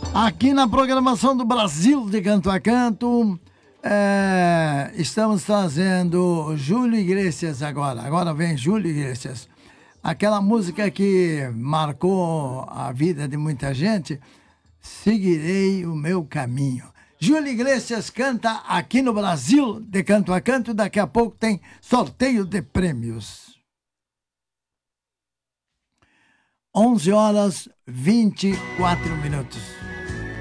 Aqui na programação do Brasil de Canto a Canto, estamos trazendo Júlio Iglesias agora. Agora vem Júlio Iglesias. Aquela música que marcou a vida de muita gente, Seguirei o Meu Caminho. Júlio Iglesias canta aqui no Brasil de Canto a Canto. Daqui a pouco tem sorteio de prêmios. 11 horas 24 minutos.